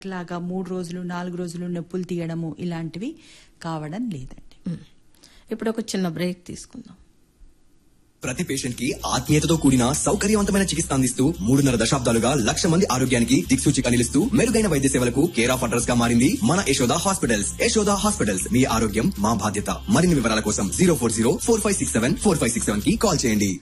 లాగా 3 రోజులు 4 రోజులు నొప్పులు తీయడము ఇలాంటివి కావడం లేదండి. ఇప్పుడు ఒక చిన్న బ్రేక్ తీసుకుందాం. ప్రతి పేషెంట్ కి ఆత్మీయతతో కూడిన సౌకర్యవంతమైన చికిత్స అందిస్తూ 3.5 దశాబ్దాలుగా 1,00,000 మంది ఆరోగ్యానికి దిక్సూచిగా నిలుస్తూ మెరుగైన వైద్య సేవలకు కేర్ ఆఫ్ అడ్రస్ గా మారింది మన యశోద హాస్పిటల్స్. యశోద హాస్పిటల్స్, మీ ఆరోగ్యం మా బాధ్యత. మరిన్ని వివరాల కోసం 040-4567-4567 కి కాల్ చేయండి.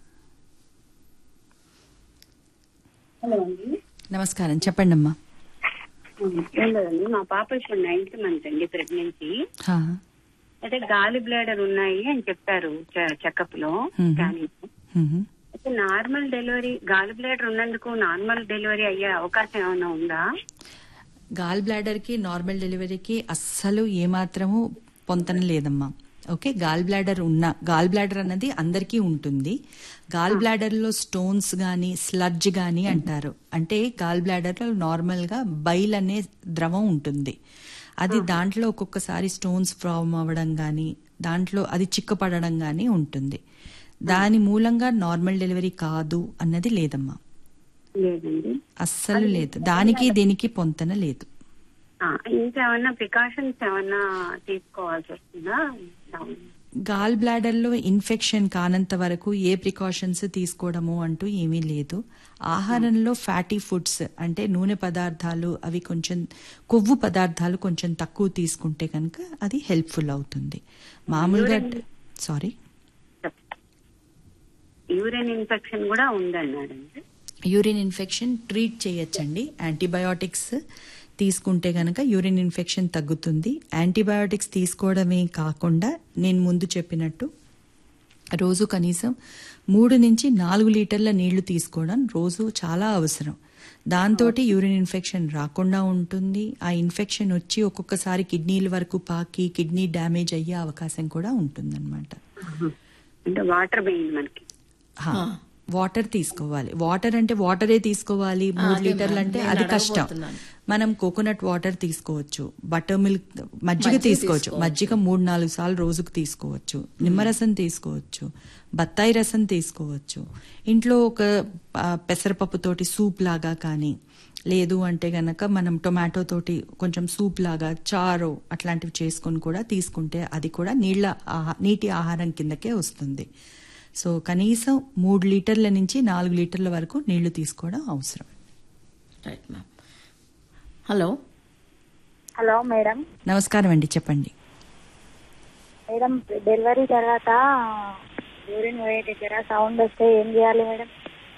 హలో అండి, నమస్కారం, చెప్పండి అమ్మా. ఏం లేదండి, మా పాప ఇప్పుడు 9th మంత్ అండి, ప్రెగ్నెన్సీ. అయితే గాలి బ్లాడర్ ఉన్నాయి అని చెప్పారు చెకప్ లో, స్కానింగ్. అయితే నార్మల్ డెలివరీ, గాలి బ్లాడర్ ఉన్నందుకు నార్మల్ డెలివరీ అయ్యే అవకాశం ఏమైనా ఉందా? గాల్ బ్లాడర్ కి నార్మల్ డెలివరీకి అస్సలు ఏమాత్రము పొంతన లేదమ్మా. ఓకే, గాల్ బ్లాడర్ అన్నది అందరికీ ఉంటుంది. గాల్ బ్లాడర్ లో స్టోన్స్ గానీ స్లడ్జ్ గానీ అంటారు. అంటే గాల్ బ్లాడర్ లో నార్మల్ గా బైల్ అనే ద్రవం ఉంటుంది. అది దాంట్లో ఒక్కొక్కసారి స్టోన్స్ ఫార్మ్ అవ్వడం గానీ, దాంట్లో అది చిక్కపడడం గానీ ఉంటుంది. దాని మూలంగా నార్మల్ డెలివరీ కాదు అన్నది లేదమ్మా, లేదండి, అస్సలు లేదు. దానికి దీనికి పొంతన లేదు. ఇంకేమన్నా ప్రికాషన్స్ ఏమన్నా తీసుకోవాల్సి వస్తుందా? గాల్ బ్లాడర్ లో ఇన్ఫెక్షన్ కానంత వరకు ఏ ప్రికాషన్స్ తీసుకోవడము అంటూ ఏమీ లేదు. ఆహారంలో ఫ్యాటీ ఫుడ్స్ అంటే నూనె పదార్థాలు, అవి కొంచెం కొవ్వు పదార్థాలు కొంచెం తక్కువ తీసుకుంటే కనుక అది హెల్ప్ఫుల్ అవుతుంది. మామూలుగా యూరిన్ ఇన్ఫెక్షన్ కూడా ఉందన్నారండి. యూరిన్ ఇన్ఫెక్షన్ ట్రీట్ చేయొచ్చండి. యాంటీబయాటిక్స్ తీసుకుంటే గనక యూరిన్ ఇన్ఫెక్షన్ తగ్గుతుంది. యాంటీబయాటిక్స్ తీసుకోవడమే కాకుండా నేను ముందు చెప్పినట్టు రోజు కనీసం 3 నుంచి 4 లీటర్ల నీళ్లు తీసుకోవడం రోజు చాలా అవసరం. దాంతో యూరిన్ ఇన్ఫెక్షన్ రాకుండా ఉంటుంది. ఆ ఇన్ఫెక్షన్ వచ్చి ఒక్కొక్కసారి కిడ్నీల వరకు పాకి కిడ్నీ డ్యామేజ్ అయ్యే అవకాశం కూడా ఉంటుందన్నమాట. అంటే వాటర్ మెయిన్ మనకి. వాటర్ తీసుకోవాలి. వాటర్ అంటే వాటరే తీసుకోవాలి 3 లీటర్లు అంటే అది కష్టం. మనం కోకోనట్ వాటర్ తీసుకోవచ్చు, బటర్ మిల్క్, మజ్జిగ తీసుకోవచ్చు. మజ్జిగ 3-4 సార్లు రోజుకు తీసుకోవచ్చు. నిమ్మరసం తీసుకోవచ్చు, బత్తాయి రసం తీసుకోవచ్చు. ఇంట్లో ఒక పెసరపప్పుతోటి సూప్ లాగా కానీ, లేదు అంటే గనక మనం టొమాటో తోటి కొంచెం సూప్ లాగా చారో అట్లాంటివి చేసుకొని కూడా తీసుకుంటే అది కూడా నీటి ఆహారం కిందకే వస్తుంది. సో కనీసం 3 లీటర్ల నుంచి 4 లీటర్ల వరకు నీళ్లు తీసుకోవడం అవసరం. Right ma'am. Hello madam. నమస్కారం అండి, చెప్పండి. మేడం, డెలివరీ తర్వాత యూరిన్ పోయే దగ్గర సౌండ్ వస్తే ఏం చేయాలి మేడం?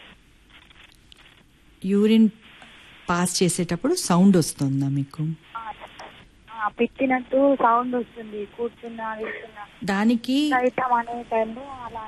యూరిన్ పాస్ చేసేటప్పుడు సౌండ్ వస్తుందా మీకు? పిచ్చినట్టు సౌండ్ వస్తుంది, కూర్చున్నా దానికి అనే టైంలో అలా.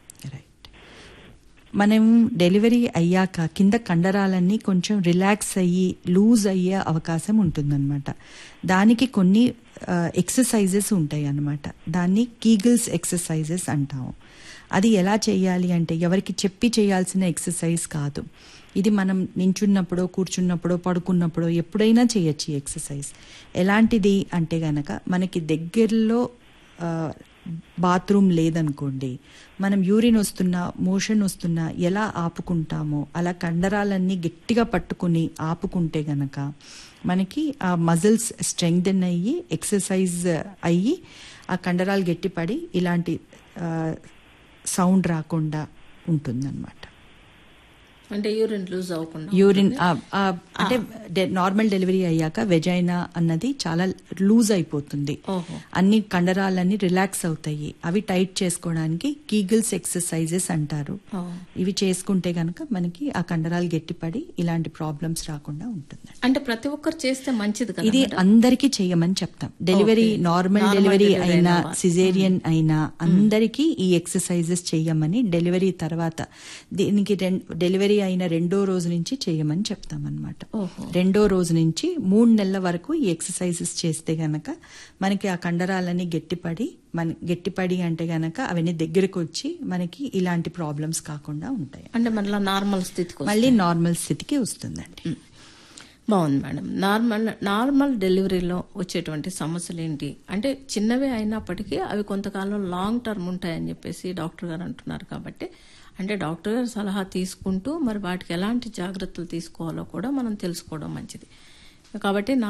మనం డెలివరీ అయ్యాక కింద కండరాలన్నీ కొంచెం రిలాక్స్ అయ్యి లూజ్ అయ్యే అవకాశం ఉంటుందన్నమాట. దానికి కొన్ని ఎక్సర్సైజెస్ ఉంటాయి అన్నమాట. దాన్ని కీగిల్స్ ఎక్సర్సైజెస్ అంటాము. అది ఎలా చేయాలి అంటే ఎవరికి చెప్పి చేయాల్సిన ఎక్సర్సైజ్ కాదు. ఇది మనం నించున్నప్పుడో కూర్చున్నప్పుడో పడుకున్నప్పుడో ఎప్పుడైనా చేయొచ్చు ఈ ఎక్సర్సైజ్. ఎలాంటిది అంటే గనక మనకి దగ్గరలో బాత్రూమ్ లేదనుకోండి, మనం యూరిన్ వస్తున్నా మోషన్ వస్తున్నా ఎలా ఆపుకుంటామో అలా కండరాలన్నీ గట్టిగా పట్టుకుని ఆపుకుంటే గనక మనకి ఆ మజిల్స్ స్ట్రెంగ్థెన్ అయ్యి ఎక్సర్సైజ్ అయ్యి ఆ కండరాలు గట్టిపడి ఇలాంటి సౌండ్ రాకుండా ఉంటుందన్నమాట. అంటే యూరిన్ లూజ్ అవ్వకుండా. యూరిన్ అంటే నార్మల్ డెలివరీ అయ్యాక వెజైనా అన్నది చాలా లూజ్ అయిపోతుంది. అన్ని కండరాలన్నీ రిలాక్స్ అవుతాయి. అవి టైట్ చేసుకోవడానికి కీగిల్స్ ఎక్సర్సైజెస్ అంటారు. ఇవి చేసుకుంటే గనక మనకి ఆ కండరాలు గట్టిపడి ఇలాంటి ప్రాబ్లమ్స్ రాకుండా ఉంటుంది. అంటే ప్రతి ఒక్కరు చేస్తే మంచిది కదా? ఇది అందరికీ చెయ్యమని చెప్తాం. డెలివరీ నార్మల్ డెలివరీ అయినా సిజేరియన్ అయినా అందరికీ ఈ ఎక్సర్సైజెస్ చెయ్యమని డెలివరీ తర్వాత దీనికి డెలివరీ అయిన 2వ రోజు నుంచి చేయమని చెప్తామన్నమాట. 2వ రోజు నుంచి 3 నెలల వరకు ఈ ఎక్సర్సైజెస్ చేస్తే గనక మనకి ఆ కండరాలన్నీ గట్టిపడి అంటే గనక అవన్నీ దగ్గరకు వచ్చి మనకి ఇలాంటి ప్రాబ్లమ్స్ కాకుండా ఉంటాయి. అంటే మళ్ళీ నార్మల్ స్థితికి వస్తుందండి. బాగుంది మేడం. నార్మల్ డెలివరీలో వచ్చేటువంటి సమస్యలు ఏంటి అంటే చిన్నవే అయినప్పటికీ అవి కొంతకాలం లాంగ్ టర్మ్ ఉంటాయని చెప్పేసి డాక్టర్ గారు అంటున్నారు. కాబట్టి అంటే డాక్టర్ గారి సలహా తీసుకుంటూ మరి వాటికి ఎలాంటి జాగ్రత్తలు తీసుకోవాలో కూడా మనం తెలుసుకోవడం మంచిది. కాబట్టి